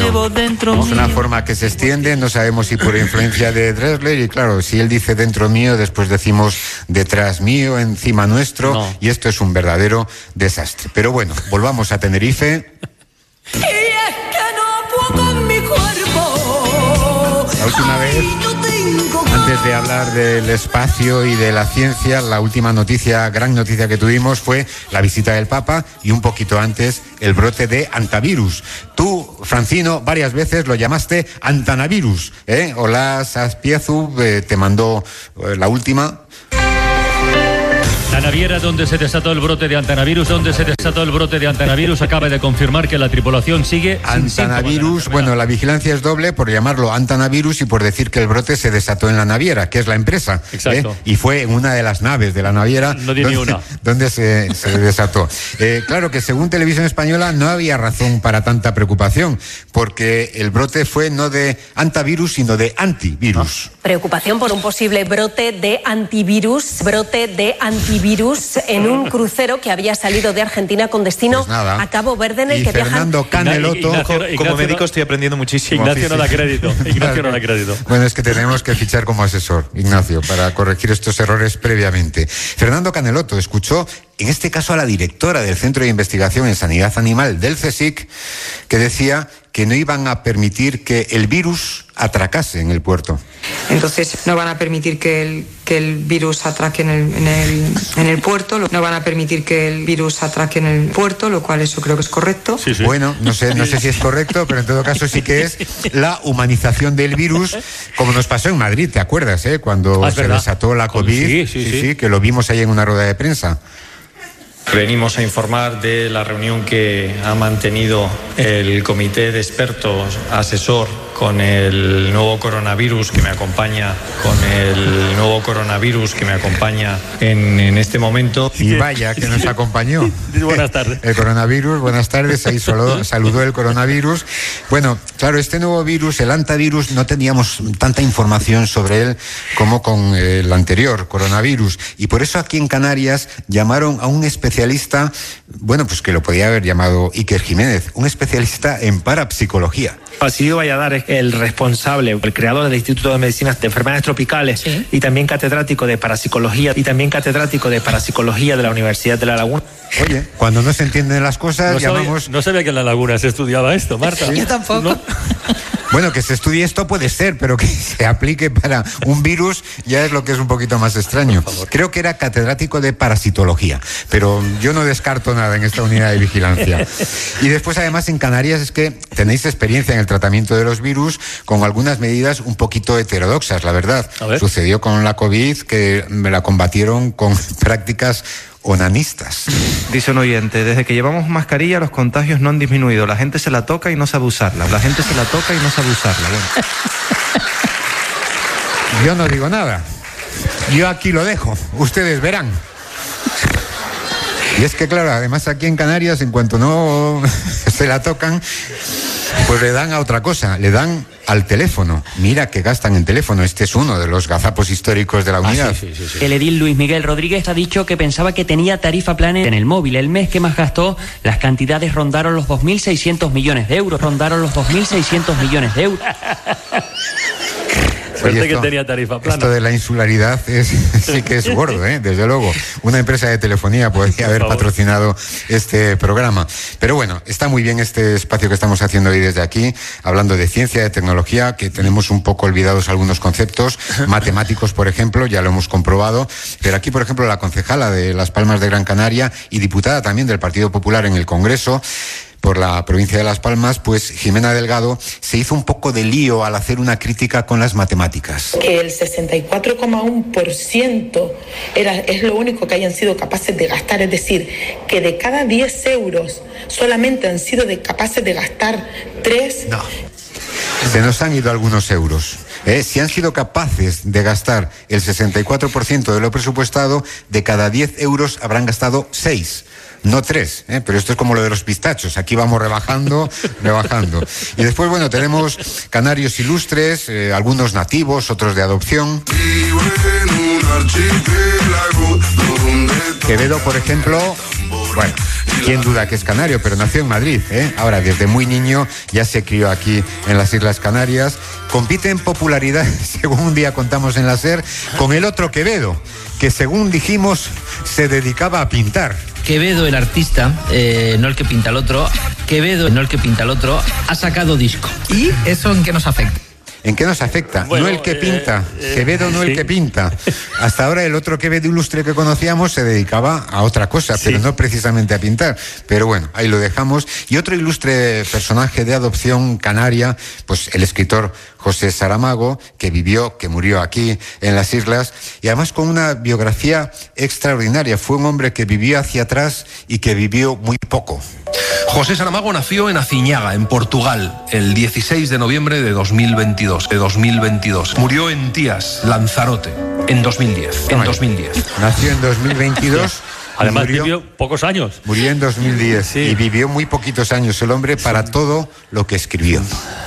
llevo dentro mío. Es una forma que se extiende, no sabemos si por influencia de Drexler, y claro, si él dice dentro mío, después decimos detrás mío, encima nuestro, no. Y esto es un verdadero desastre. Pero bueno, volvamos a Tenerife. Y es que no puedo con mi cuerpo. La última vez, antes de hablar del espacio y de la ciencia, la última noticia, gran noticia que tuvimos fue la visita del Papa y un poquito antes el brote de antivirus. Tú, Francino, varias veces lo llamaste antanavirus, ¿eh? Olaz Azpiezu te mandó la última. La naviera donde se desató el brote de antanavirus, acaba de confirmar que la tripulación sigue antanavirus. Bueno, la vigilancia es doble por llamarlo antanavirus y por decir que el brote se desató en la naviera, que es la empresa. Exacto. Y fue en una de las naves de la naviera donde se desató. Claro que según Televisión Española no había razón para tanta preocupación, porque el brote fue no de antivirus, sino de antivirus. Preocupación por un posible brote de antivirus en un crucero que había salido de Argentina con destino a Cabo Verde, en el que Fernando Caneloto, como médico estoy aprendiendo muchísimo. Ignacio no da crédito. Bueno, es que tenemos que fichar como asesor, Ignacio, para corregir estos errores previamente. Fernando Caneloto escuchó, en este caso, a la directora del Centro de Investigación en Sanidad Animal del CSIC, que decía que no iban a permitir que el virus atracase en el puerto. Entonces no van a permitir que el virus atraque en el puerto, no van a permitir que el virus atraque en el puerto, lo cual eso creo que es correcto. Sí. Bueno, no sé si es correcto, pero en todo caso sí que es la humanización del virus, como nos pasó en Madrid, ¿te acuerdas? Cuando se desató la COVID, sí, que lo vimos ahí en una rueda de prensa. Venimos a informar de la reunión que ha mantenido el comité de expertos asesor con el nuevo coronavirus que me acompaña, en este momento. Y vaya que nos acompañó. Buenas tardes. El coronavirus, buenas tardes, ahí saludó el coronavirus. Bueno, claro, este nuevo virus, el antivirus, no teníamos tanta información sobre él como con el anterior, coronavirus. Y por eso aquí en Canarias llamaron a un especialista, bueno, pues que lo podía haber llamado Iker Jiménez, un especialista en parapsicología. Basilio Valladares, el responsable, el creador del Instituto de Medicina de Enfermedades Tropicales, ¿sí? Y también catedrático de parapsicología de la Universidad de La Laguna. Oye, cuando no se entienden las cosas, no sabía que en La Laguna se estudiaba esto, Marta. ¿Sí? Yo tampoco. ¿No? Bueno, que se estudie esto puede ser, pero que se aplique para un virus ya es lo que es un poquito más extraño. Creo que era catedrático de parasitología, pero yo no descarto nada en esta unidad de vigilancia. Y después, además, en Canarias es que tenéis experiencia en el tratamiento de los virus con algunas medidas un poquito heterodoxas, la verdad. Sucedió con la COVID, que me la combatieron con prácticas onanistas. Dice un oyente, desde que llevamos mascarilla los contagios no han disminuido. La gente se la toca y no sabe usarla. Bueno. Yo no digo nada. Yo aquí lo dejo. Ustedes verán. Y es que, claro, además aquí en Canarias, en cuanto no se la tocan, pues le dan a otra cosa, le dan al teléfono. Mira que gastan en teléfono. Este es uno de los gazapos históricos de la unidad. Sí. El edil Luis Miguel Rodríguez ha dicho que pensaba que tenía tarifa plana en el móvil. El mes que más gastó, las cantidades rondaron los 2.600 millones de euros. Suerte que tenía tarifa plana. Esto de la insularidad sí que es gordo, desde luego. Una empresa de telefonía podría haber patrocinado este programa. Pero bueno, está muy bien este espacio que estamos haciendo hoy desde aquí, hablando de ciencia, de tecnología, que tenemos un poco olvidados algunos conceptos, matemáticos, por ejemplo, ya lo hemos comprobado. Pero aquí, por ejemplo, la concejala de Las Palmas de Gran Canaria y diputada también del Partido Popular en el Congreso, por la provincia de Las Palmas, pues Jimena Delgado se hizo un poco de lío al hacer una crítica con las matemáticas. Que el 64,1% es lo único que hayan sido capaces de gastar, es decir, que de cada 10 euros solamente han sido capaces de gastar 3. No, se nos han ido algunos euros. Si han sido capaces de gastar el 64% de lo presupuestado, de cada 10 euros habrán gastado 6. No 3, pero esto es como lo de los pistachos, aquí vamos rebajando. Y después, bueno, tenemos canarios ilustres, algunos nativos, otros de adopción. Quevedo, por ejemplo, bueno, quién duda que es canario, pero nació en Madrid, ¿eh? Ahora, desde muy niño ya se crió aquí en las Islas Canarias. Compite en popularidad, según un día contamos en la SER, con el otro Quevedo, que según dijimos se dedicaba a pintar. Quevedo, el artista, no el que pinta el otro, Quevedo, no el que pinta el otro, ha sacado disco. ¿Y eso en qué nos afecta? ¿En qué nos afecta? Bueno, no el que pinta, Quevedo no el que pinta. Hasta ahora el otro Quevedo ilustre que conocíamos se dedicaba a otra cosa, pero no precisamente a pintar. Pero bueno, ahí lo dejamos. Y otro ilustre personaje de adopción canaria, pues el escritor José Saramago, que murió aquí en las islas, y además con una biografía extraordinaria. Fue un hombre que vivió hacia atrás y que vivió muy poco. José Saramago nació en Aciñaga, en Portugal, el 16 de noviembre de 2022. Murió en Tías, Lanzarote, en 2010. Nació en 2022. Además vivió pocos años. Murió en 2010 y vivió muy poquitos años el hombre para todo lo que escribió.